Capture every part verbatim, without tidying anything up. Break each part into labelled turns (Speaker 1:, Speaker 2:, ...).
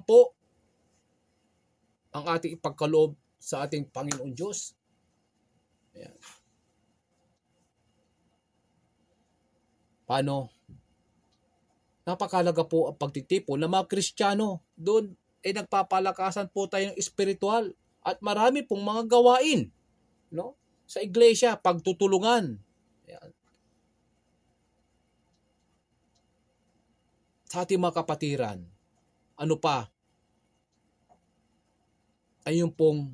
Speaker 1: po ang ating ipagkaloob sa ating Panginoon Diyos. Ayan. Paano? Napakalaga po ang pagtitipon ng mga Kristiyano. Doon ay nagpapalakasan po tayo ng espiritual at marami pong mga gawain, no? Sa iglesia, pagtutulungan. Ayan. Sa ating mga kapatiran, ano pa? Ayun pong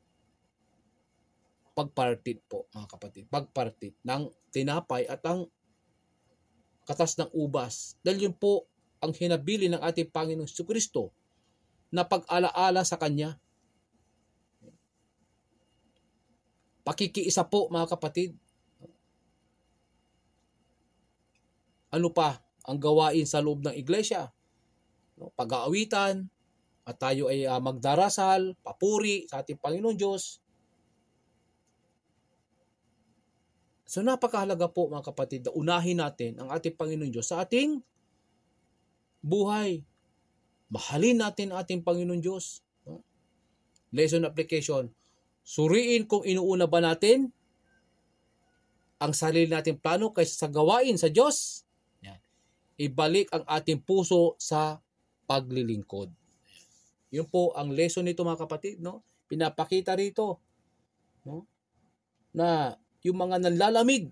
Speaker 1: pagpartit po, mga kapatid. Pagpartit ng tinapay at ang katas ng ubas. Dahil yun po ang hinabili ng ating Panginoong Jesucristo na pag-alaala sa Kanya. Pakikiisa po, mga kapatid. Ano pa ang gawain sa loob ng iglesia? Pag-aawitan, at tayo ay uh, magdarasal, papuri sa ating Panginoon Diyos. So napakahalaga po, mga kapatid, na unahin natin ang ating Panginoon Diyos sa ating buhay. Mahalin natin ang ating Panginoon Diyos. Lesson application. Suriin kung inuuna ba natin ang sarili nating plano kaysa sa gawain sa Diyos. Yan. Ibalik ang ating puso sa paglilingkod. Yun po ang lesson nito, mga kapatid, no? Pinapakita rito, no? Na yung mga nanlalamig,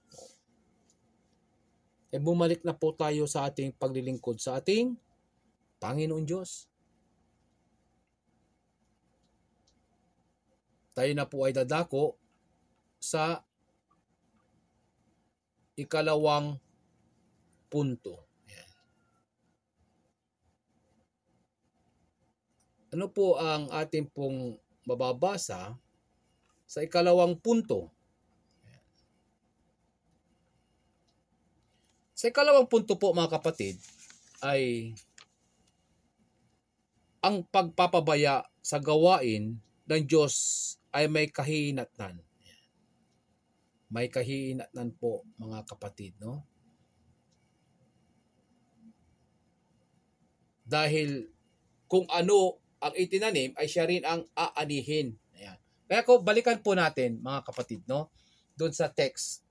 Speaker 1: eh bumalik na po tayo sa ating paglilingkod sa ating Panginoon Diyos. Tayo na po ay dadako sa ikalawang punto. Ano po ang ating pong mababasa sa ikalawang punto? Sa ikalawang punto po, mga kapatid, ay ang pagpapabaya sa gawain ng Diyos ay may kahinatnan. May kahinatnan po, mga kapatid, no? Dahil kung ano ang itinanim ay siya rin ang aanihin. Ayan. Kaya ko balikan po natin, mga kapatid, no? Doon sa text.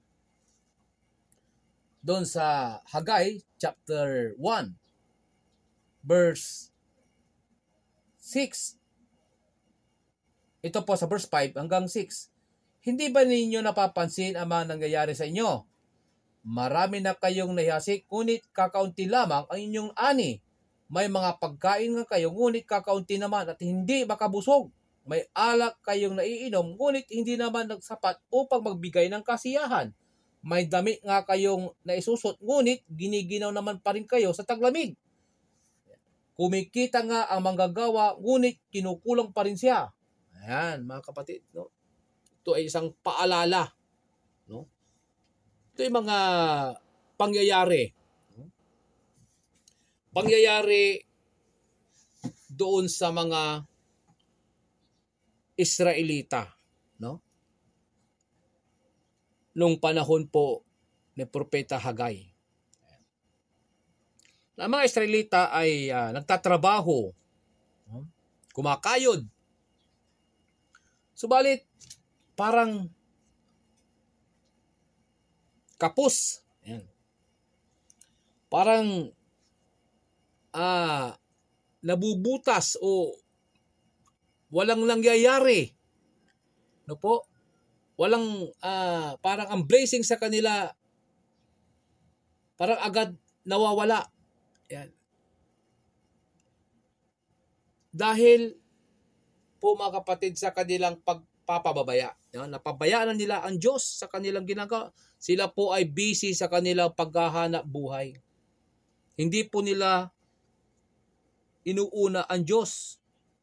Speaker 1: Doon sa Haggai chapter one verse six. Ito po sa verse five hanggang six. Hindi ba ninyo napapansin ang mga nangyayari sa inyo? Marami na kayong nahihasik, ngunit kakaunti lamang ang inyong ani. May mga pagkain nga kayo, ngunit kakaunti naman at hindi makabusog. May alak kayong naiinom, ngunit hindi naman nagsapat upang magbigay ng kasiyahan. May damit nga kayong naisusot, ngunit giniginaw naman pa rin kayo sa taglamig. Kumikita nga ang manggagawa, ngunit kinukulang pa rin siya. Ayan, mga kapatid, no? Ito ay isang paalala, no? Ito ay mga pangyayari. Pangyayari doon sa mga Israelita, no? Nung panahon po ni Propeta Haggai. Ang mga Israelita ay uh, nagtatrabaho, no? Kumakayod. Subalit, parang kapos. Ayan. Parang ah, nabubutas o walang nangyayari. No po? Walang, ah, parang ang blessing sa kanila, parang agad nawawala. Yan. Dahil po, mga kapatid, sa kanilang pagpapababaya. Yan. Napabayaan na nila ang Diyos sa kanilang ginagawa. Sila po ay busy sa kanilang paghahanap buhay. Hindi po nila inuuna ang Diyos.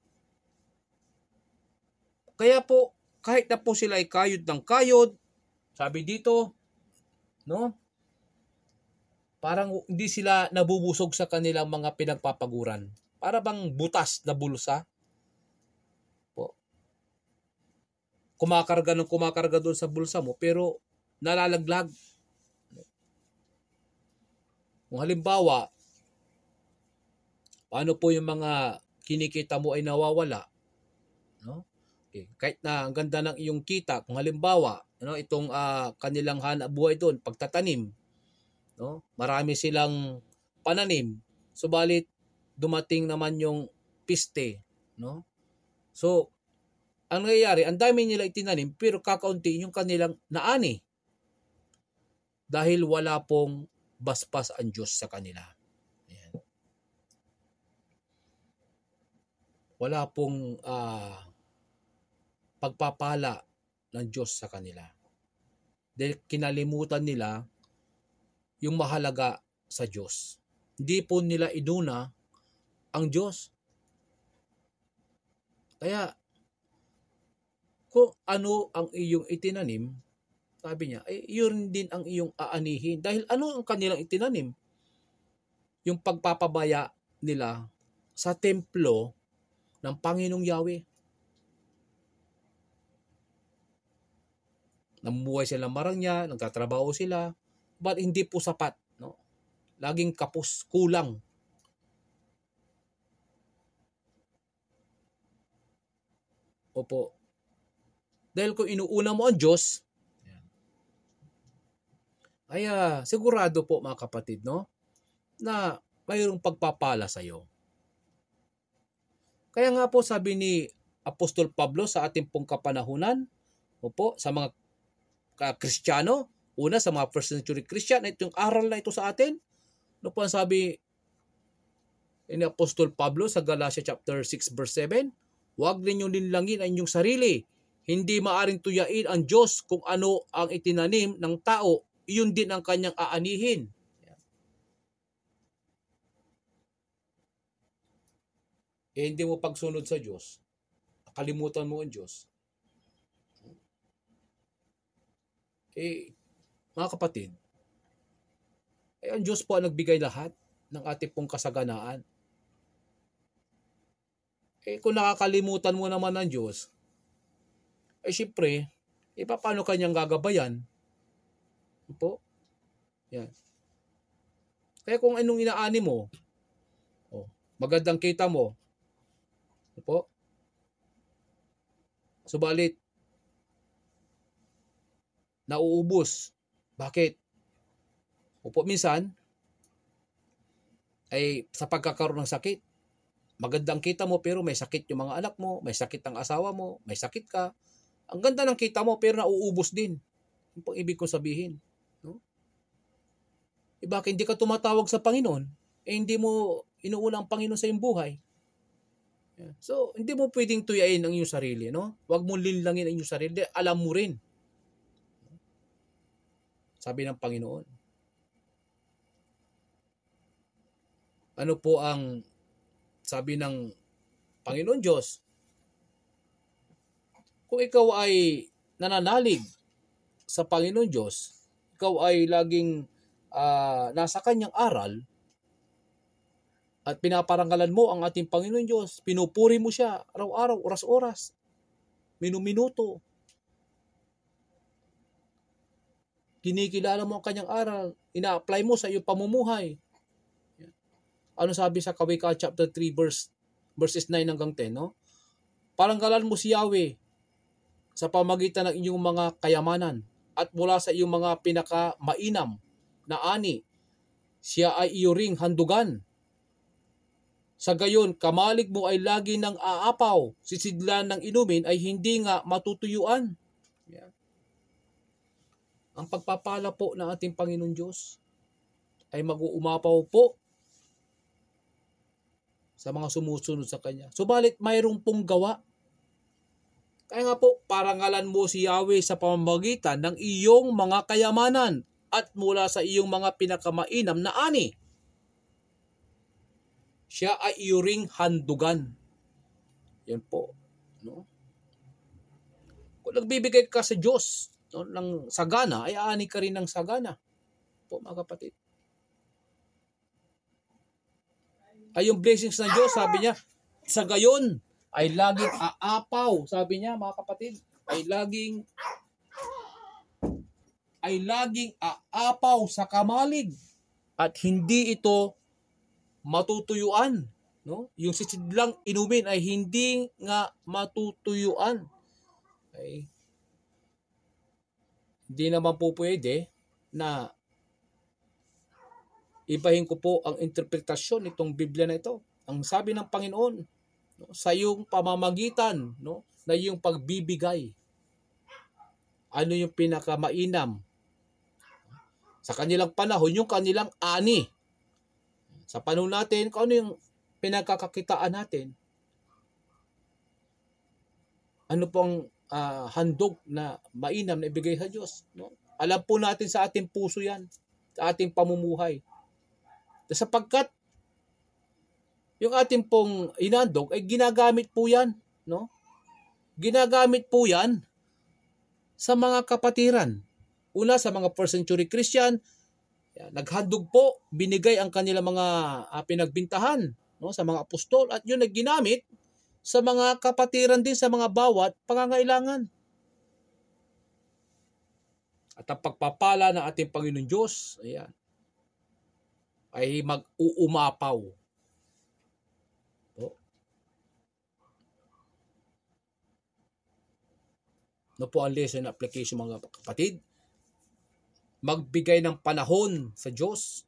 Speaker 1: Kaya po, kahit na po sila ay kayod ng kayod, sabi dito, no? Parang hindi sila nabubusog sa kanilang mga pinagpapaguran. Para bang butas na bulsa. Po. Kumakarga ng kumakarga doon sa bulsa mo, pero nalalaglag. Kung halimbawa, paano po yung mga kinikita mo ay nawawala, no? Okay. Kahit na ang ganda ng iyong kita, kung halimbawa, no, itong uh, kanilang hanap buhay doon, pagtatanim, no? Marami silang pananim, subalit dumating naman yung piste, no? So, ang nangyayari, ang dami nila itinanim pero kakaunti yung kanilang naani. Dahil wala pong basbas ang Diyos sa kanila. Ayan. Wala pong uh, pagpapala ng Diyos sa kanila. Dahil kinalimutan nila yung mahalaga sa Diyos. Hindi po nila inuna ang Diyos. Kaya, kung ano ang iyong itinanim, sabi niya, ay yun din ang iyong aanihin. Dahil ano ang kanilang itinanim? Yung pagpapabaya nila sa templo ng Panginoong Yahweh. Namumuhay sila marangya, nagtatrabaho sila, but hindi po sapat. No? Laging kapos, kulang. Opo. Dahil kung inuuna mo ang Diyos, ay uh, sigurado po mga kapatid, no, na mayroong pagpapala sa iyo. Kaya nga po sabi ni Apostol Pablo sa ating pong kapanahunan, opo, sa mga Kristiyano, una sa mga first century Christian, ito yung aral na ito sa atin. Ano po ang sabi ni Apostol Pablo sa Galatia chapter six verse seven? Huwag ninyong linlangin ang inyong sarili. Hindi maaring tuyain ang Diyos kung ano ang itinanim ng tao, iyon din ang kanyang aanihin. Eh, hindi mo pagsunod sa Diyos, kalimutan mo ang Diyos. Eh, mga kapatid, eh, ang Diyos po ang nagbigay lahat ng ating pong kasaganaan. Eh, kung nakakalimutan mo naman ang Diyos, eh, syempre, eh, paano kanyang gagabayan? Po? Yan. Kaya kung anong inaani mo, oh, magandang kita mo, po? Subalit, nauubos. Bakit? Opo, minsan, ay sa pagkakaroon ng sakit, magandang kita mo pero may sakit yung mga anak mo, may sakit ang asawa mo, may sakit ka. Ang ganda ng kita mo pero nauubos din. Yung pang ibig kong sabihin. No? E bakit hindi ka tumatawag sa Panginoon? Eh hindi mo inuuna ang Panginoon sa iyong buhay. So, hindi mo pwedeng tuyain ang iyong sarili. No? Huwag mo linlangin ang iyong sarili. Alam mo rin. Sabi ng Panginoon. Ano po ang sabi ng Panginoon Diyos? Kung ikaw ay nananalig sa Panginoon Diyos, ikaw ay laging uh, nasa kanyang aral at pinaparangalan mo ang ating Panginoon Diyos, pinupuri mo siya araw-araw, oras-oras, minuminuto. Kinikilala mo ang kanyang aral, ina-apply mo sa iyong pamumuhay. Ano sabi sa Kawika chapter three verse verses nine hanggang ten, no? Paranggalan mo si Yahweh sa pamagitan ng inyong mga kayamanan at mula sa iyong mga pinaka-mainam na ani, siya ay iyo ring handugan. Sa gayon, kamalig mo ay lagi ng aapaw, sisidlan ng inumin ay hindi nga matutuyuan. Yeah. Ang pagpapala po ng ating Panginoon Diyos ay mag-uumapaw po sa mga sumusunod sa Kanya. Subalit mayroong pong gawa. Kaya nga po, parangalan mo si Yahweh sa pamamagitan ng iyong mga kayamanan at mula sa iyong mga pinakamainam na ani. Siya ay iyo ring handugan. Yan po. No? Kung nagbibigay ka sa Diyos, no, ng sagana, ay aani ka rin ng sagana. Po mga kapatid. Ay yung blessings ng Diyos, sabi niya, sa gayon, ay laging aapaw, sabi niya mga kapatid, ay laging ay laging aapaw sa kamalig at hindi ito matutuyuan. no? Yung sisidlang inumin ay hindi nga matutuyuan. Okay? Hindi naman po pwede na ibahin ko po ang interpretasyon nitong Biblia na ito. Ang sabi ng Panginoon, no, sa iyong pamamagitan, no, na iyong pagbibigay. Ano yung pinakamainam? Sa kanilang panahon, yung kanilang ani. Sa panahon natin, kung ano yung pinagkakakitaan natin? Ano pong uh, handog na mainam na ibigay sa Diyos? No? Alam po natin sa ating puso yan, sa ating pamumuhay. Sapagkat yung ating pong inandog ay ginagamit po yan. No? Ginagamit po yan sa mga kapatiran. Una, sa mga first century Christian, naghandog po, binigay ang kanilang mga uh, pinagbintahan, no, sa mga apostol, at yun ay ginamit sa mga kapatiran din sa mga bawat pangangailangan. At ang pagpapala ng ating Panginoon Diyos, ayan, ay mag-uumapaw. Po. No po ang lesson application, mga kapatid? Magbigay ng panahon sa Diyos.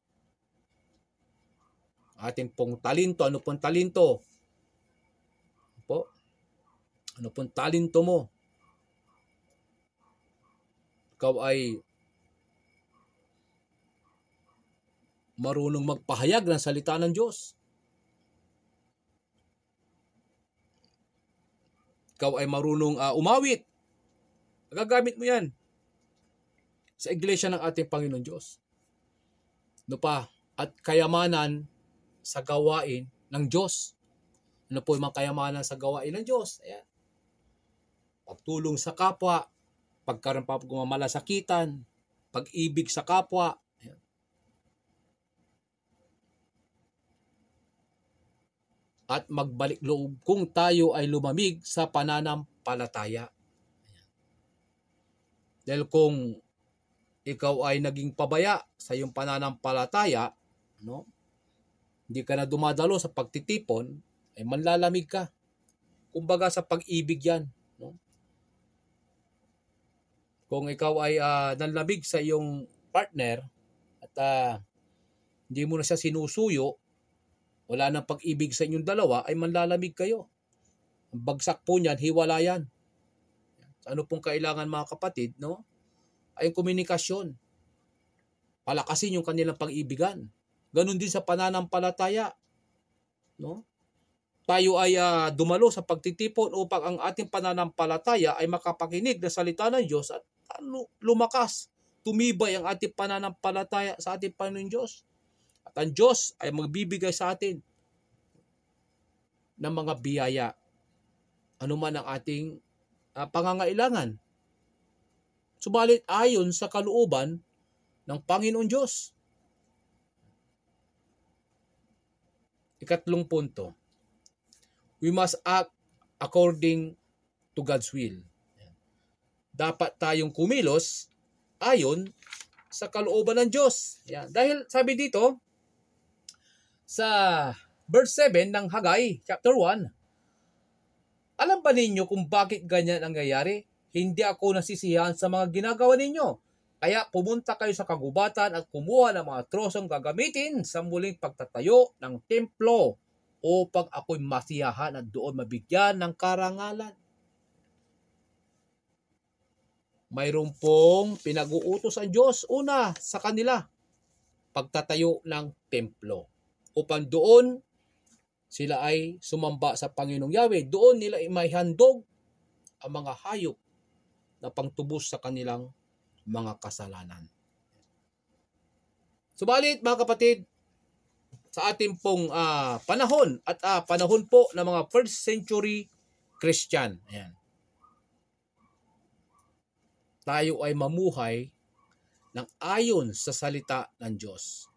Speaker 1: Ating pong talento, ano pong talento? Po? Ano pong talento mo? Ikaw ay marunong magpahayag ng salita ng Diyos. Ikaw ay marunong uh, umawit. Gagamit mo yan sa iglesia ng ating Panginoon Diyos. Ano pa? At kayamanan sa gawain ng Diyos. Ano po yung mga kayamanan sa gawain ng Diyos? Ayan. Pagtulong sa kapwa, pagkaroon pa pagmamalasakitan, pag-ibig sa kapwa. Ayan. At magbalik loob kung tayo ay lumamig sa pananampalataya. Ayan. Dahil kung ikaw ay naging pabaya sa iyong pananampalataya, no? Hindi ka na dumadalo sa pagtitipon, ay manlalamig ka. Kumbaga sa pag-ibig yan. No? Kung ikaw ay uh, nanlamig sa iyong partner at uh, hindi mo na siya sinusuyo, wala nang pag-ibig sa inyong dalawa, ay manlalamig kayo. Ang bagsak po niyan, hiwalayan. Ano pong kailangan, mga kapatid, no? Ay komunikasyon. Palakasin yung kanilang pag-ibigan. Ganon din sa pananampalataya. No? Tayo ay uh, dumalo sa pagtitipon upang ang ating pananampalataya ay makapakinig na salita ng Diyos at uh, lumakas. Tumibay ang ating pananampalataya sa ating Panginoon Diyos. At ang Diyos ay magbibigay sa atin ng mga biyaya. Ano man ang ating uh, pangangailangan. Subalit ayon sa kalooban ng Panginoon Diyos. Ikatlong punto. We must act according to God's will. Dapat tayong kumilos ayon sa kalooban ng Diyos. Yan. Dahil sabi dito sa verse seven ng Haggai chapter one, alam ba ninyo kung bakit ganyan ang nangyayari? Hindi ako nasisiyahan sa mga ginagawa ninyo. Kaya pumunta kayo sa kagubatan at kumuha ng mga trosong gagamitin sa muling pagtatayo ng templo upang ako'y masiyahan at doon mabigyan ng karangalan. Mayroon pong pinag-uutos ang Diyos una sa kanila, pagtatayo ng templo. Upang doon sila ay sumamba sa Panginoong Yahweh. Doon nila maihandog ang mga hayop na pangtubos sa kanilang mga kasalanan. Subalit, mga kapatid, sa ating pong uh, panahon at uh, panahon po ng mga first century Christian, ayan, tayo ay mamuhay ng ayon sa salita ng Diyos.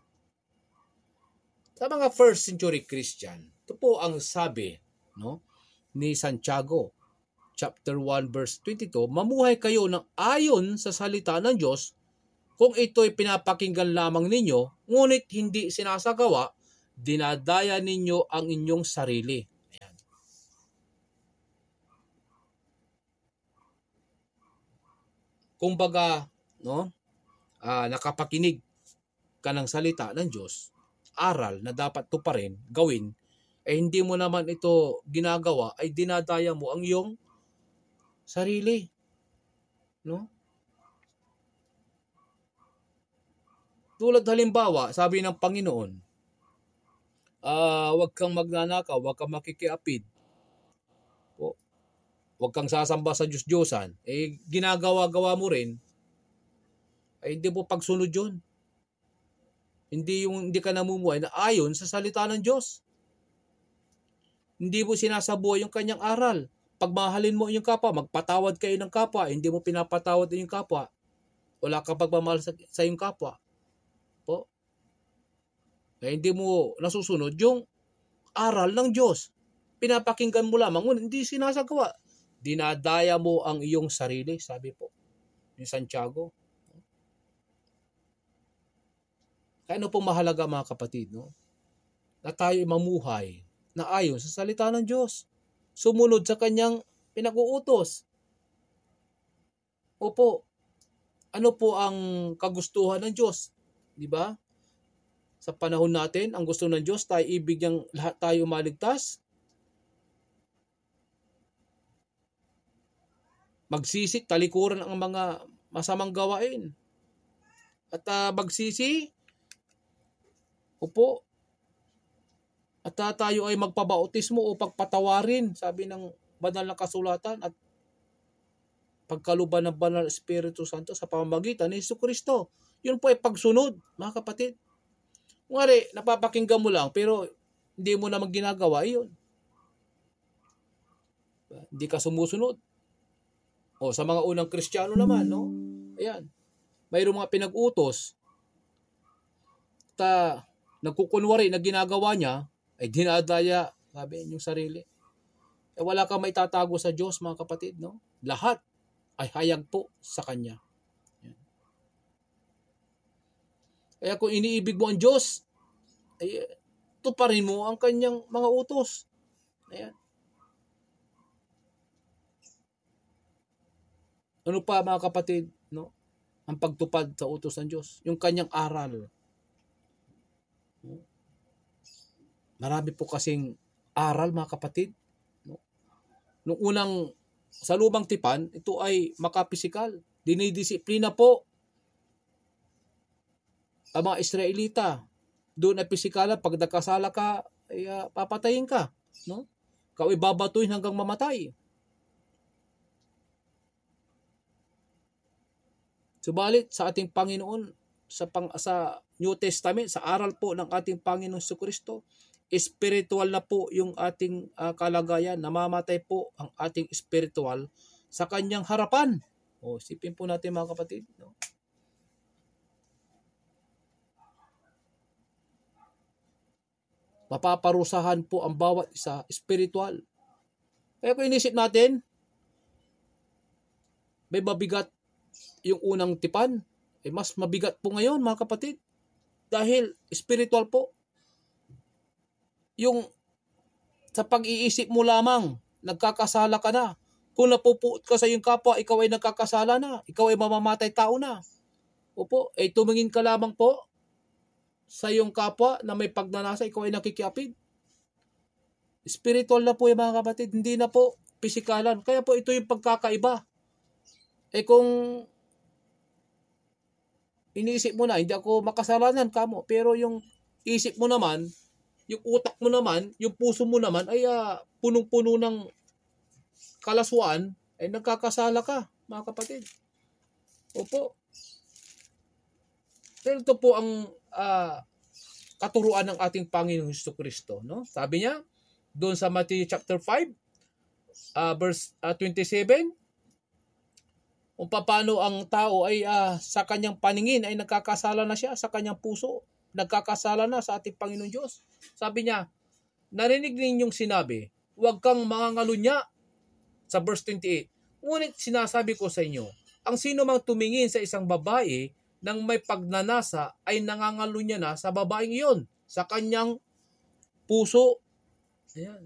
Speaker 1: Sa mga first century Christian, ito po ang sabi, no, ni Santiago chapter one verse twenty-two, mamuhay kayo ng ayon sa salita ng Diyos kung ito'y pinapakinggan lamang ninyo, ngunit hindi sinasagawa dinadaya ninyo ang inyong sarili. Ayan. Kumbaga, no, ah, nakapakinig ka ng salita ng Diyos, aral na dapat tuparin, gawin, eh hindi mo naman ito ginagawa, ay dinadaya mo ang iyong sarili. No? Tulad halimbawa, sabi ng Panginoon, uh, huwag kang magnanakaw, huwag kang makikiapid, o, huwag kang sasamba sa Diyos-Diyosan, eh ginagawa-gawa mo rin, ay hindi mo pagsunod yun. Hindi yung hindi ka namumuhay na ayon sa salita ng Diyos. Hindi mo sinasabuhay yung kanyang aral. Pagmahalin mo yung kapwa, magpatawad kayo ng kapwa, hindi mo pinapatawad yung kapwa, wala kang pagmamahal sa, sa yung kapwa. Po? Eh, hindi mo nasusunod yung aral ng Diyos. Pinapakinggan mo lamang, hindi sinasagawa. Dinadaya mo ang iyong sarili, sabi po ni Santiago. Kaya ano pong mahalaga mga kapatid, no? Na tayo mamuhay na ayon sa salita ng Diyos. Sumunod sa kanyang pinag-uutos. Opo, ano po ang kagustuhan ng Diyos? Di ba? Sa panahon natin, ang gusto ng Diyos, tayo ibigyang lahat tayo maligtas. Magsisi, talikuran ang mga masamang gawain. At uh, magsisi, opo, at uh, tayo ay magpabautismo o pagpatawarin, sabi ng banal na kasulatan, at pagkaluban ng banal Espiritu Santo sa pamamagitan ni Jesucristo. Yun po ay pagsunod, mga kapatid. Ngari, napapakinggan mo lang, pero hindi mo naman ginagawa, yun. Hindi ka sumusunod. O sa mga unang Kristiyano naman, no? Ayan. Mayroong mga pinag-utos. Ta nagkukunwari na ginagawa niya, ay dinadaya, sabi yung sarili. Eh, wala kang maitatago sa Diyos, mga kapatid, no? Lahat ay hayag po sa Kanya. Yan. Kaya kung iniibig mo ang Diyos, ay tuparin mo ang Kanyang mga utos. Ayan. Ano pa, mga kapatid, no? Ang pagtupad sa utos ng Diyos, yung Kanyang aral. Marami po kasing aral, mga kapatid. No? Nung unang, sa lumang tipan, ito ay makapisikal. Dinidisiplina po ang mga Israelita. Doon ay pisikalan, pag nagkasala ka, ay uh, papatayin ka. No? Ikaw ay babatuin hanggang mamatay. Subalit sa ating Panginoon, sa, pang, sa New Testament, sa aral po ng ating Panginoon Jesucristo, spiritual na po yung ating uh, kalagayan. Namamatay po ang ating spiritual sa kanyang harapan. O, sipin po natin, mga kapatid. No? Mapaparusahan po ang bawat isa spiritual. Kaya kung inisip natin, may mabigat yung unang tipan. Eh, mas mabigat po ngayon, mga kapatid. Dahil spiritual po. Yung sa pag-iisip mo lamang, nagkakasala ka na. Kung napupuot ka sa iyong kapwa, ikaw ay nagkakasala na. Ikaw ay mamamatay tao na. Opo, eh tumingin ka lamang po sa iyong kapwa na may pagnanasa, ikaw ay nakikiapid. Spiritual na po yung mga kapatid, hindi na po pisikalan. Kaya po ito yung pagkakaiba. Eh kung iniisip mo na, hindi ako makasalanan kamo, pero yung isip mo naman, yung utak mo naman, yung puso mo naman ay uh, punong-puno ng kalaswaan, ay nagkakasala ka, mga kapatid. Opo. Pero ito po ang uh, katuruan ng ating Panginoon Jesucristo, no? Sabi niya, doon sa Matthew chapter five, uh, verse uh, twenty-seven, kung paano ang tao ay uh, sa kanyang paningin ay nagkakasala na siya, sa kanyang puso, nagkakasala na sa ating Panginoon Diyos. Sabi niya, narinig ninyong sinabi, huwag kang mangangalunya, sa verse twenty-eight. Ngunit sinasabi ko sa inyo, ang sino mang tumingin sa isang babae nang may pagnanasa ay nangangalunya na sa babaeng iyon, sa kanyang puso. Ayan.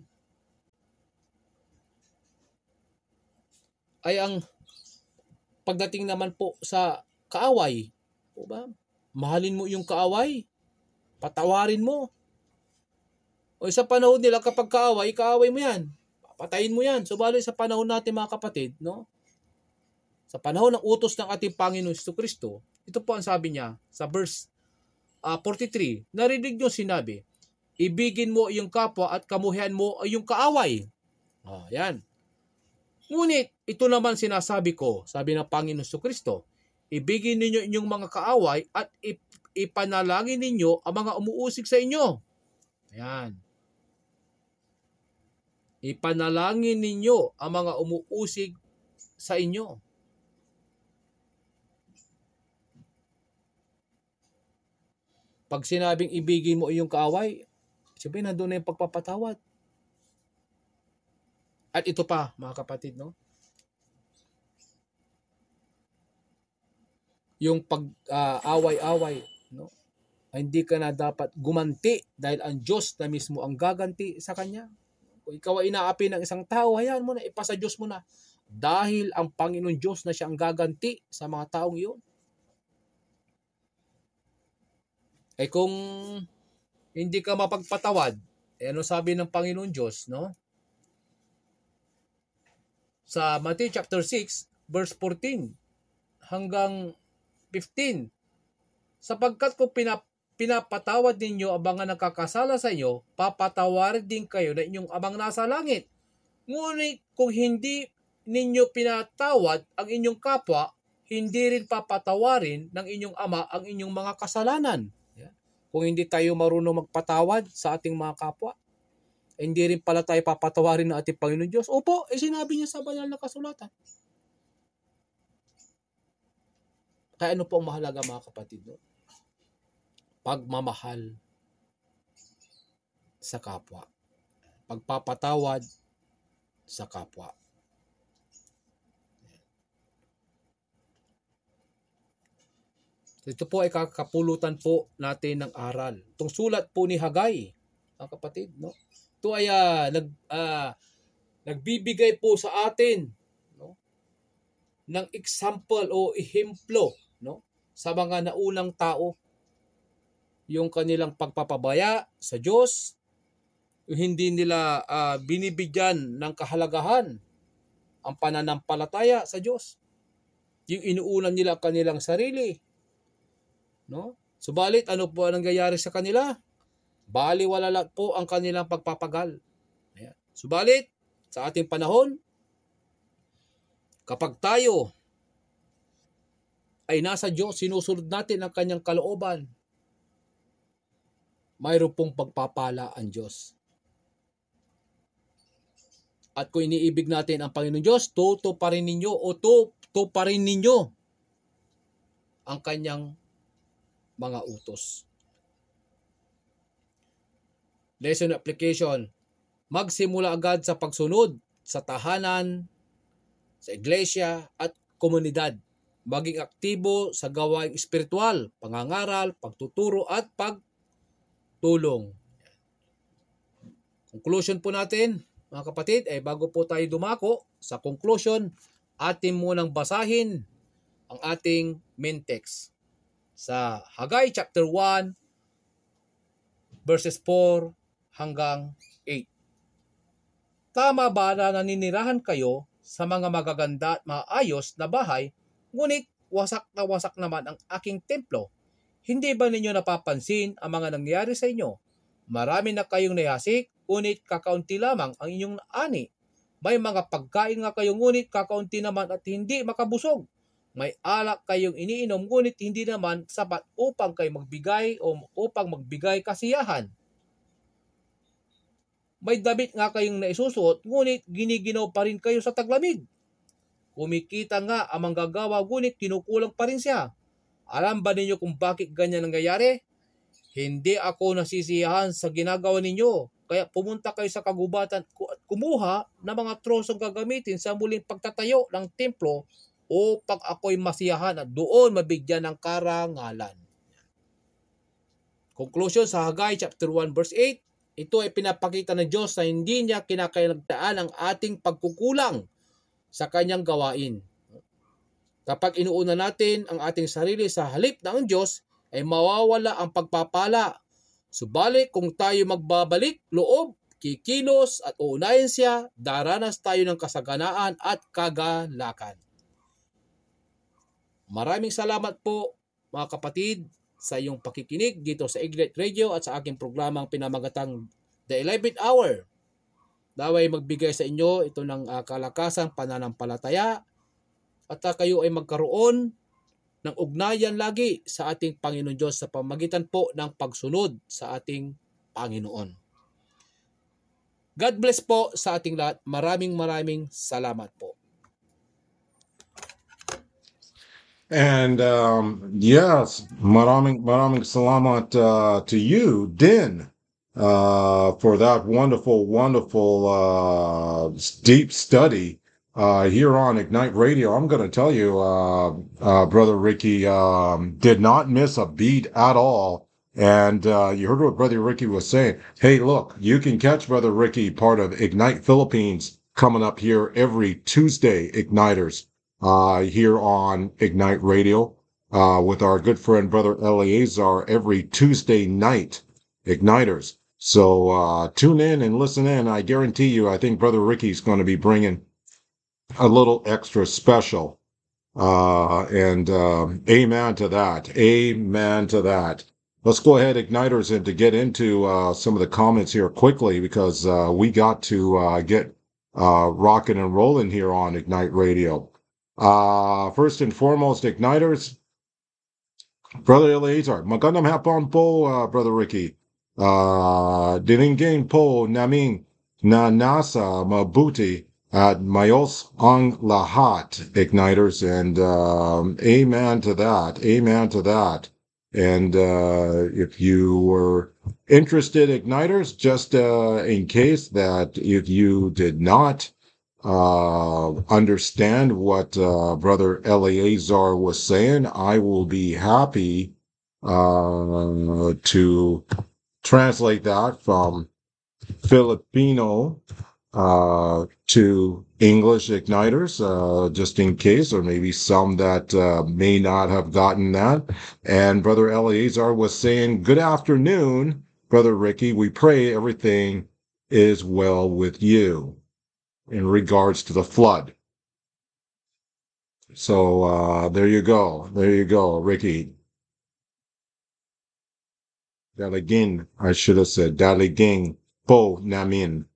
Speaker 1: Ay ang pagdating naman po sa kaaway, po ba? Mahalin mo yung kaaway, patawarin mo. O sa panahon nila kapag kaaway, kaaway mo yan. Papatayin mo yan. Subalit sa panahon natin mga kapatid, no? Sa panahon ng utos ng ating Panginoon Jesucristo, ito po ang sabi niya sa verse uh, forty-three. Narinig niyo sinabi, ibigin mo yung kapwa at kamuhian mo yung kaaway. Oh, yan. Ngunit, ito naman sinasabi ko, sabi ng Panginoon Jesucristo, ibigin ninyo inyong mga kaaway at ipanalangin ninyo ang mga umuusig sa inyo. Ayan. Ipanalangin ninyo ang mga umuusig sa inyo. Pag sinabing ibigin mo iyong kaaway, sabihin nandun na yung pagpapatawad. At ito pa, mga kapatid, no? Yung pag-away-away, uh, no? Hindi ka na dapat gumanti dahil ang Diyos na mismo ang gaganti sa kanya. Kung ikaw ay inaapi ng isang tao, hayaan mo na, ipasa Diyos mo na. Dahil ang Panginoon Diyos na siya ang gaganti sa mga taong iyon. Eh kung hindi ka mapagpatawad, eh ano sabi ng Panginoon Diyos, no? Sa Matthew chapter six, verse fourteen hanggang fifteen, sapagkat kung pinap pinapatawad ninyo ang mga nakakasala sa inyo, papatawarin din kayo ng inyong Amang nasa langit. Ngunit kung hindi ninyo pinatawad ang inyong kapwa, hindi rin papatawarin ng inyong Ama ang inyong mga kasalanan. Kung hindi tayo marunong magpatawad sa ating mga kapwa, hindi rin pala tayo papatawarin ng ating Panginoon Diyos. Opo, eh sinabi niya sa banal na kasulatan. Kaya ano po ang mahalaga mga kapatid? No? Pagmamahal sa kapwa. Pagpapatawad sa kapwa. Ito po ay kakapulutan po natin ng aral. Itong sulat po ni Hagay, mga kapatid, no? Ito ay uh, nag, uh, nagbibigay po sa atin, no, ng example o ehemplo, no, sa mga naunang tao. Yung kanilang pagpapabaya sa Diyos, yung hindi nila uh, binibigyan ng kahalagahan ang pananampalataya sa Diyos. Yung inuunan nila ang kanilang sarili. No? Subalit, ano po ang nangyayari sa kanila? Baliwala lang po ang kanilang pagpapagal. Ayan. Subalit, sa ating panahon, kapag tayo ay nasa Diyos, sinusunod natin ang kanyang kalooban, mayroon pong pagpapala ang Diyos. At kung iniibig natin ang Panginoon Diyos, tuto pa rin ninyo o tuto pa rin ninyo ang kanyang mga utos. Lesson application. Magsimula agad sa pagsunod sa tahanan, sa iglesia at komunidad. Maging aktibo sa gawaing espiritual, pangangaral, pagtuturo at pagtulong. Conclusion po natin, mga kapatid, ay bago po tayo dumako sa conclusion, atin munang basahin ang ating main text. Sa Hagay chapter one, verses four hanggang eight. Tama ba na naninirahan kayo sa mga magaganda at maayos na bahay, ngunit wasak na wasak naman ang aking templo? Hindi ba ninyo napapansin ang mga nangyari sa inyo? Marami na kayong nayasik, ngunit kakaunti lamang ang inyong ani. May mga pagkain nga kayo, ngunit kakaunti naman at hindi makabusog. May alak kayong iniinom, ngunit hindi naman sapat upang kayo magbigay o upang magbigay kasiyahan. May damit nga kayong naisusuot, ngunit giniginaw pa rin kayo sa taglamig. Kumikita nga ang manggagawa, ngunit kinukulang pa rin siya. Alam ba ninyo kung bakit ganyan nangyayari? Hindi ako nasisiyahan sa ginagawa ninyo. Kaya pumunta kayo sa kagubatan at kumuha ng mga trosong gagamitin sa muling pagtatayo ng templo upang ako'y masiyahan at doon mabigyan ng karangalan. Conclusion sa Hagay chapter one verse eight. ito ay pinapakita ng Diyos na hindi niya kinakailangan ang ating pagkukulang sa kanyang gawain. Kapag inuuna natin ang ating sarili sa halip ng Diyos, ay mawawala ang pagpapala. Subalit kung tayo magbabalik loob, kikilos at uunahin siya, daranas tayo ng kasaganaan at kagalakan. Maraming salamat po mga kapatid sa iyong pakikinig dito sa Ignite Radio at sa aking programang pinamagatang The eleventh Hour. Naway magbigay sa inyo ito ng uh, kalakasang pananampalataya at uh, kayo ay magkaroon ng ugnayan lagi sa ating Panginoon Diyos sa pamagitan po ng pagsunod sa ating Panginoon. God bless po sa ating lahat. Maraming maraming salamat po.
Speaker 2: And um, yes, maraming maraming salamat uh, to you, Din, uh, for that wonderful, wonderful uh, deep study uh, here on Ignite Radio. I'm going to tell you, uh, uh, Brother Ricky um, did not miss a beat at all. And uh, you heard what Brother Ricky was saying. Hey, look, you can catch Brother Ricky, part of Ignite Philippines, coming up here every Tuesday, Igniters. Uh, here on Ignite Radio, uh, with our good friend Brother Eleazar every Tuesday night, Igniters. So, uh, tune in and listen in. I guarantee you, I think Brother Ricky's going to be bringing a little extra special. Uh, and, um, amen to that. Amen to that. Let's go ahead, Igniters, and to get into, uh, some of the comments here quickly, because, uh, we got to, uh, get, uh, rocking and rolling here on Ignite Radio. Uh, first and foremost, Igniters, Brother Eleazar, magandang hapon po, uh, Brother Ricky. Uh, diningin po namin na nasa mabuti at mayos ang lahat, Igniters, and um, amen to that, amen to that. And uh, if you were interested, Igniters, just uh, in case that if you did not Uh, understand what uh, Brother Eleazar was saying, I will be happy uh, to translate that from Filipino uh, to English, Igniters, uh, just in case, or maybe some that uh, may not have gotten that. And Brother Eleazar was saying, good afternoon, Brother Ricky. We pray everything is well with you in regards to the flood. So uh, there you go. There you go, Ricky. Daligin, I should have said Daligin po namin.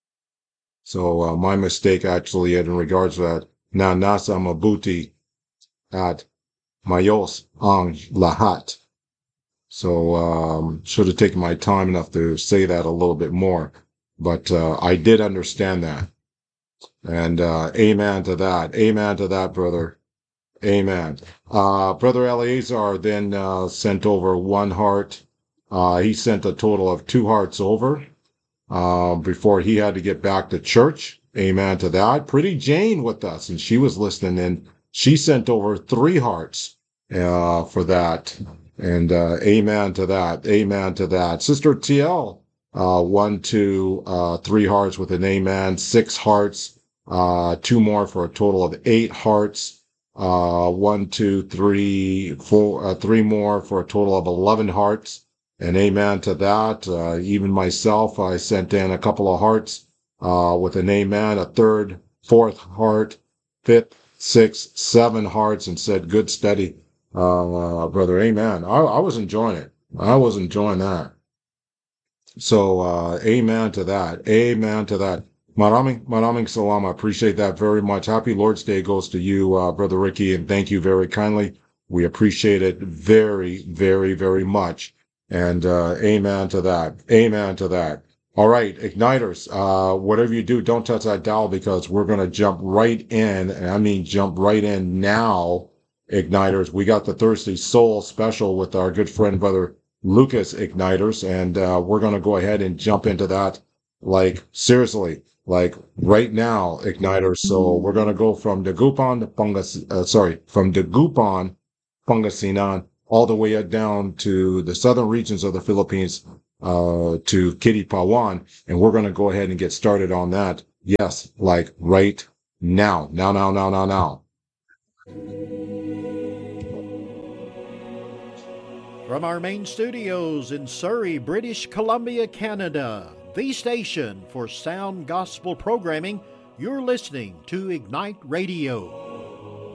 Speaker 2: So uh, my mistake actually in regards to that. Na nasa mabuti at mayos ang lahat. So um, should have taken my time enough to say that a little bit more. But uh, I did understand that. And uh, amen to that. Amen to that, brother. Amen. Uh, Brother Eleazar then uh, sent over one heart. Uh, he sent a total of two hearts over uh, before he had to get back to church. Amen to that. Pretty Jane with us, and she was listening, and she sent over three hearts uh, for that. And uh, amen to that. Amen to that. Sister T L, uh, one, two, uh, three hearts with an amen, six hearts. Uh, two more for a total of eight hearts. Uh, one, two, three, four, uh, three more for a total of eleven hearts. And amen to that. Uh, even myself, I sent in a couple of hearts, uh, with an amen, a third, fourth heart, fifth, sixth, seven hearts, and said, good study, uh, uh brother. Amen. I, I was enjoying it. I was enjoying that. So, uh, amen to that. Amen to that. Maraming, maraming salam. I appreciate that very much. Happy Lord's Day goes to you, uh, Brother Ricky, and thank you very kindly. We appreciate it very, very, very much. And uh, amen to that. Amen to that. All right, Igniters, uh, whatever you do, don't touch that dial, because we're going to jump right in, and I mean jump right in now, Igniters. We got the Thursday Soul special with our good friend, Brother Lucas, Igniters, and uh, we're going to go ahead and jump into that, like, seriously. Like right now, Igniters. So we're going to go from Dagupan to Pangas, uh, sorry, from Dagupan, Pangasinan, all the way down to the southern regions of the Philippines, uh, to Kitty Pawan, and we're going to go ahead and get started on that. Yes, like right now, now, now, now, now, now.
Speaker 3: From our main studios in Surrey, British Columbia, Canada, the station for sound gospel programming, you're listening to Ignite Radio.